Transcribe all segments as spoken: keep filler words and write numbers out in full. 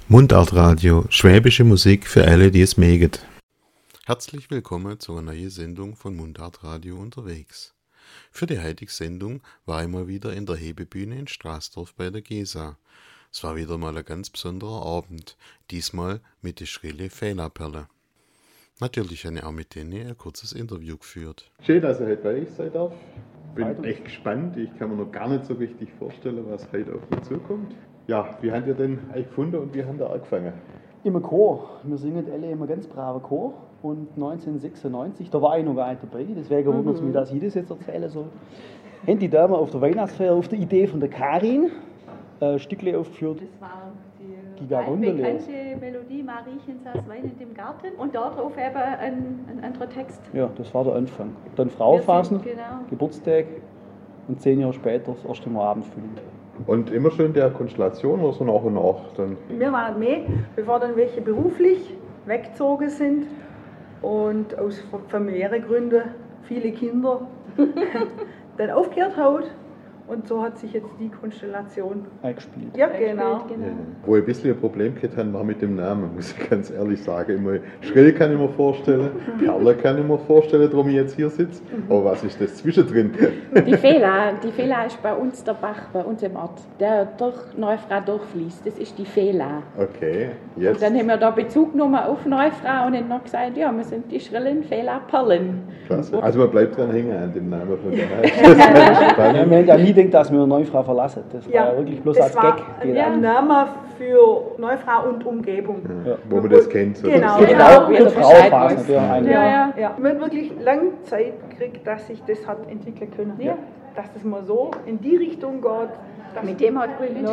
Mundartradio, schwäbische Musik für alle, die es mögen. Herzlich willkommen zu einer neuen Sendung von Mundartradio unterwegs. Für die heutige Sendung war ich mal wieder in der Hebebühne in Straßdorf bei der Gesa. Es war wieder mal ein ganz besonderer Abend, diesmal mit der Schrille Fehlerperle. Natürlich habe ich auch mit denen ein kurzes Interview geführt. Schön, dass ich heute bei euch sein darf. Bin echt gespannt. Ich kann mir noch gar nicht so richtig vorstellen, was heute auf mich zukommt. Ja, wie habt ihr denn euch gefunden und wie habt ihr angefangen? Im Chor. Wir singen alle immer ganz braver Chor. Und neunzehnhundertsechsundneunzig, da war ich noch gar nicht dabei, deswegen wundert es mich, dass ich das jetzt erzählen soll. Haben die Damen auf der Weihnachtsfeier auf der Idee von der Karin ein Stückchen aufgeführt. Das war die bekannte Melodie Mariechen saß weinend im Garten und darauf eben ein, ein anderer Text. Ja, das war der Anfang. Dann Frauenphasen, genau. Geburtstag und zehn Jahre später das erste Mal Abendfüllend. Und immer schön der Konstellation oder so nach und nach? Dann? Wir waren mehr, bevor dann welche beruflich weggezogen sind und aus familiären Gründen viele Kinder dann aufgehört haben. Und so hat sich jetzt die Konstellation eingespielt. Ja, genau. genau. Ja. Wo ich ein bisschen ein Problem gehabt habe, war mit dem Namen, muss ich ganz ehrlich sagen. Immer Schrill kann ich mir vorstellen, Perle kann ich mir vorstellen, darum ich jetzt hier sitze. Aber was ist das zwischendrin? Die Fehla, die Fehla ist bei uns der Bach, bei uns im Ort, der durch Neufrau durchfließt. Das ist die Fehla. Okay, jetzt. Und dann haben wir da Bezug genommen auf Neufrau und haben noch gesagt, ja, wir sind die schrillen Fehla-Perlen. Klasse. Also man bleibt dran hängen an dem Namen von der Heimat. Ja, nie denkt, dass wir eine Neufrau verlassen. Das war ja, ja wirklich bloß als Gag. Das war ein Name für Neufrau und Umgebung. Ja, wo man das kennt. So genau, das genau. Genau, für Frauenphasen. Ja, ja, ja, ja. Man hat wirklich lange Zeit gekriegt, dass sich das hat entwickeln können. Ja. Dass das mal so in die Richtung geht. Mit dem hat Grünwitz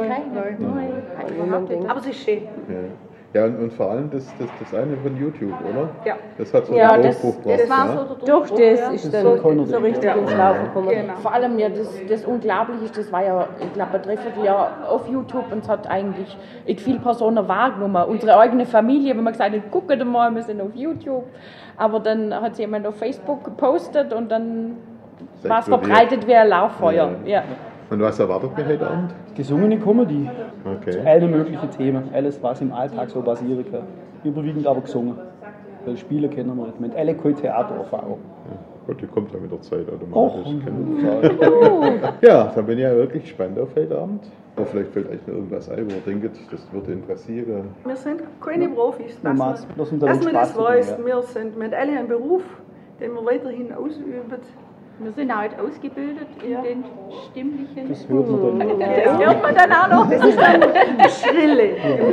keiner. Aber es ist schön. Ja. Ja, und, und vor allem das, das, das eine von YouTube, oder? Ja. Das hat so ja, einen das, Durchbruch das gebracht, war ja? so der Durch das ja. ist dann so, so richtig ja. ins Laufen gekommen. Genau. Vor allem ja, das, das Unglaubliche ist, das war ja, ich glaube, ein Dreivierteljahr auf YouTube und es hat eigentlich nicht viele Personen wahrgenommen. Unsere eigene Familie, wenn man gesagt hat, guckt mal, wir sind auf YouTube. Aber dann hat es jemand auf Facebook gepostet und dann war es verbreitet wie ein Lauffeuer. Ja. Ja. Und was erwartet mir heute Abend? Gesungene Comedy. Okay. Alle möglichen Themen, alles was im Alltag so passieren kann. Überwiegend aber gesungen. Weil Spiele kennen wir nicht. Mit alle keine Theatererfahrung. Ja, gut, die kommt ja mit der Zeit automatisch. Och, ja, dann bin ich ja wirklich gespannt auf heute Abend. Aber vielleicht fällt euch noch irgendwas ein, wo ihr denkt, das würde interessieren. Wir sind keine Profis, dass, ja, wir, dass man das weiß. Ja. Wir sind mit alle einen Beruf, den wir weiterhin ausüben. Wir sind auch halt ausgebildet in ja. den stimmlichen. Das hört man dann, das ja. hört man dann auch noch. Das ist dann Schrille.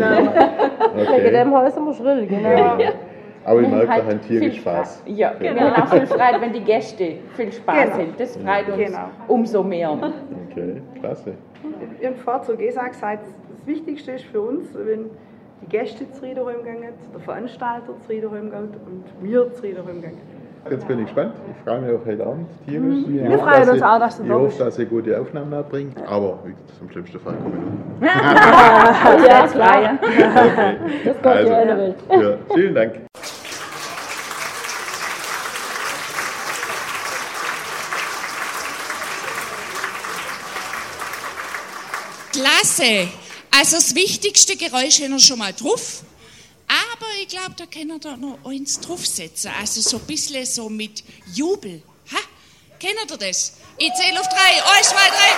Okay. Wegen dem heißen wir Schrill, genau. Ja. Ja. Aber ich merke, halt da haben tierisch Spaß. Ja, genau. Wir haben auch viel Freude, wenn die Gäste viel Spaß genau. haben. Das freut uns genau. umso mehr. Okay, klasse. Ich habe vorher zu Gesa gesagt, das Wichtigste ist für uns, wenn die Gäste zu Riederholm gehen, der Veranstalter zu Riederholm geht und wir zu Riederholm gehen. Jetzt bin ich gespannt. Ich freue mich auf heute Abend tierisch. Ja. Wir freuen uns auch, dass du da bist. Ich hoffe, dass ihr gute Aufnahmen bringt. Aber zum schlimmsten Fall kommen wir noch. Ja, klar. Okay. Das kommt also, ja in der Welt. Ja, vielen Dank. Klasse. Also das wichtigste Geräusch haben wir schon mal drauf. Aber ich glaube, da können wir da noch eins draufsetzen. Also so ein bisschen so mit Jubel. Ha? Kennt ihr das? Ich zähle auf drei. Eins, zwei, drei.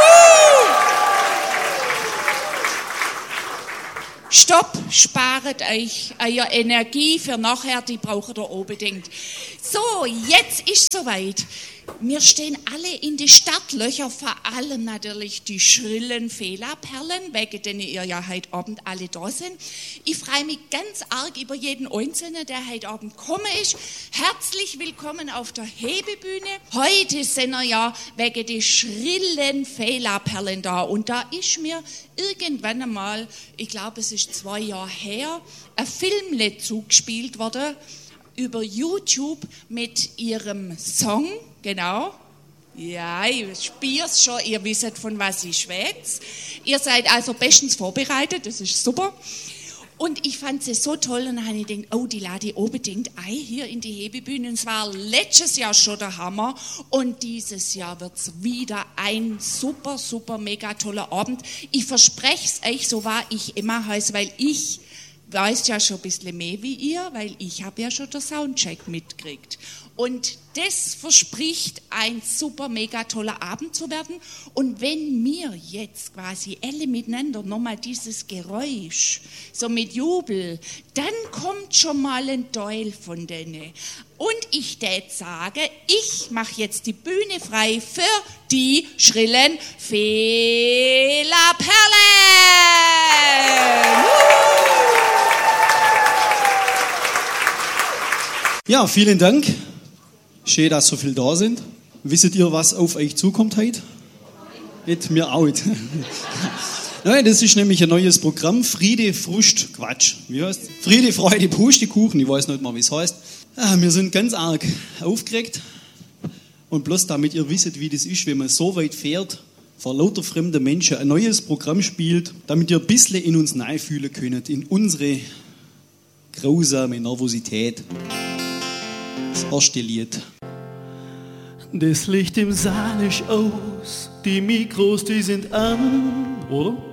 Wuhu! Stopp, sparet euch eure Energie für nachher, die braucht ihr unbedingt. So, jetzt ist soweit. Wir stehen alle in die Startlöcher, vor allem natürlich die schrillen Fehlerperlen, wegen denen ihr ja heute Abend alle da sind. Ich freue mich ganz arg über jeden Einzelnen, der heute Abend gekommen ist. Herzlich willkommen auf der Hebebühne. Heute sind wir ja wegen der schrillen Fehlerperlen da. Und da ist mir irgendwann einmal, ich glaube es ist zwei Jahre her, ein Filmlet zugespielt worden über YouTube mit ihrem Song. Genau. Ja, ich spür's schon, ihr wisst, von was ich schwätze. Ihr seid also bestens vorbereitet, das ist super. Und ich fand sie so toll und dann habe ich gedacht, oh, die lade ich unbedingt ein hier in die Hebebühne. Und es war letztes Jahr schon der Hammer und dieses Jahr wird es wieder ein super, super, mega toller Abend. Ich verspreche es euch, so war ich immer heiß, weil ich weiß ja schon ein bisschen mehr wie ihr, weil ich habe ja schon den Soundcheck mitgekriegt. Und das verspricht ein super, mega toller Abend zu werden. Und wenn wir jetzt quasi alle miteinander nochmal dieses Geräusch, so mit Jubel, dann kommt schon mal ein Teil von denen. Und ich tät sage, ich mache jetzt die Bühne frei für die schrillen Fehlerperlen. Ja, vielen Dank. Schön, dass so viel da sind. Wisst ihr, was auf euch zukommt heute? Nicht mir auch. Nein, das ist nämlich ein neues Programm. Friede, Frust, Quatsch. Wie heißt? Friede, Freude, Pustekuchen. Ich weiß nicht mal, wie es heißt. Ja, wir sind ganz arg aufgeregt. Und bloß damit ihr wisst, wie das ist, wenn man so weit fährt, vor lauter fremden Menschen ein neues Programm spielt, damit ihr ein bisschen in uns reinfühlen könnt, in unsere grausame Nervosität. Das erste Lied. Das Licht im Saal ist aus, die Mikros, die sind an, oder?